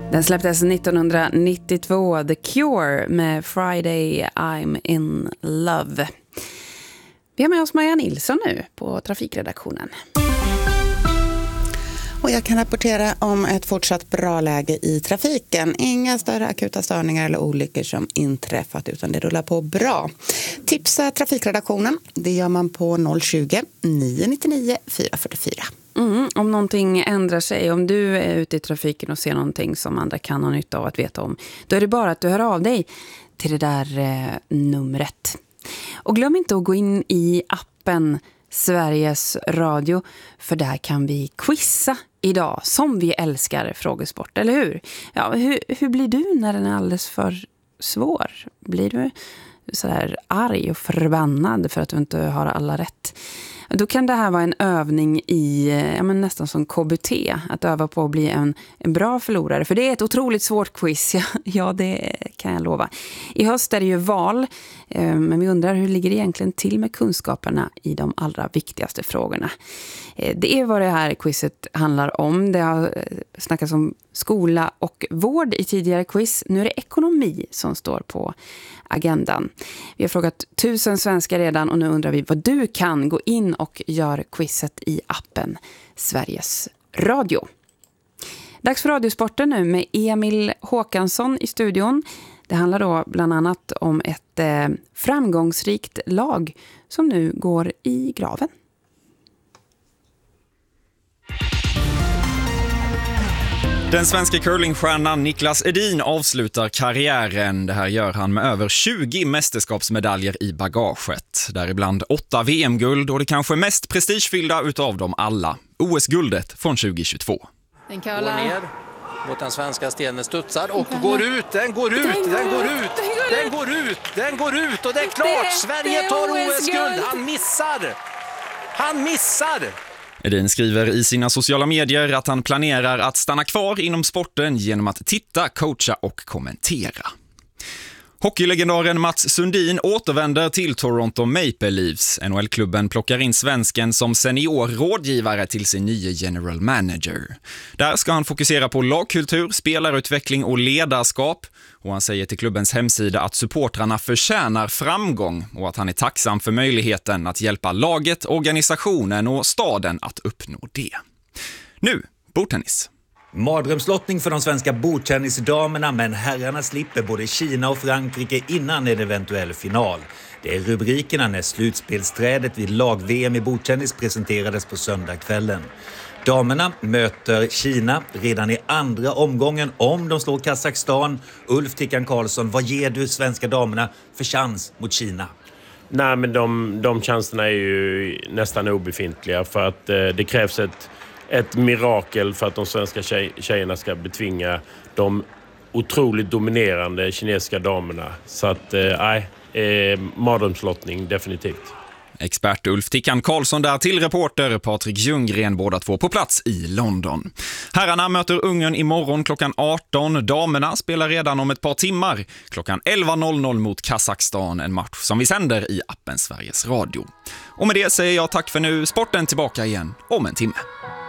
Den släpptes 1992, The Cure med Friday I'm in Love. Vi har med oss Maja Nilsson nu på trafikredaktionen. Och jag kan rapportera om ett fortsatt bra läge i trafiken. Inga större akuta störningar eller olyckor som inträffat, utan det rullar på bra. Tipsa trafikredaktionen, det gör man på 020-999 444. Om någonting ändrar sig, om du är ute i trafiken och ser någonting som andra kan ha nytta av att veta om, då är det bara att du hör av dig till det där numret. Och glöm inte att gå in i appen Sveriges Radio, för där kan vi quizza idag, som vi älskar frågesport, eller hur? Ja, hur blir du när den är alldeles för svår? Blir du så där arg och förbannad för att du inte har alla rätt? Då kan det här vara en övning i nästan som KBT, att öva på att bli en bra förlorare. För det är ett otroligt svårt quiz, ja det kan jag lova. I höst är det ju val, men vi undrar hur ligger det egentligen till med kunskaperna i de allra viktigaste frågorna. Det är vad det här quizet handlar om. Det har snackats om skola och vård i tidigare quiz. Nu är det ekonomi som står på agendan. Vi har frågat 1000 svenskar redan och nu undrar vi vad du kan. Gå in och gör quizet i appen Sveriges Radio. Dags för Radiosporten nu med Emil Håkansson i studion. Det handlar då bland annat om ett framgångsrikt lag som nu går i graven. Den svenska curlingstjärnan Niklas Edin avslutar karriären. Det här gör han med över 20 mästerskapsmedaljer i bagaget. Däribland 8 VM-guld och det kanske mest prestigefyllda utav dem alla. OS-guldet från 2022. Den går ner mot den svenska stenen, studsar och går ut. Den går ut och det är klart. Sverige tar OS-guld. Han missar. Edin skriver i sina sociala medier att han planerar att stanna kvar inom sporten genom att titta, coacha och kommentera. Hockeylegendaren Mats Sundin återvänder till Toronto Maple Leafs. NHL-klubben plockar in svensken som senior rådgivare till sin nya general manager. Där ska han fokusera på lagkultur, spelarutveckling och ledarskap. Och han säger till klubbens hemsida att supportrarna förtjänar framgång och att han är tacksam för möjligheten att hjälpa laget, organisationen och staden att uppnå det. Nu, bordtennis. Mardrömslottning för de svenska bordtennisdamerna, men herrarna slipper både Kina och Frankrike innan en eventuell final. Det är rubrikerna när slutspelsträdet vid lag-VM i bordtennis presenterades på söndagskvällen. Damerna möter Kina redan i andra omgången om de slår Kazakstan. Ulf Tickan Karlsson, vad ger du svenska damerna för chans mot Kina? Nej, men de chanserna är ju nästan obefintliga, för att det krävs ett mirakel för att de svenska tjejerna ska betvinga de otroligt dominerande kinesiska damerna. Så att mardrömslottning definitivt. Expert Ulf Tickan Karlsson där till reporter Patrik Ljunggren, båda två på plats i London. Herrarna möter Ungern imorgon klockan 18. Damerna spelar redan om ett par timmar klockan 11.00 mot Kazakstan, en match som vi sänder i appen Sveriges Radio. Och med det säger jag tack för nu. Sporten tillbaka igen om en timme.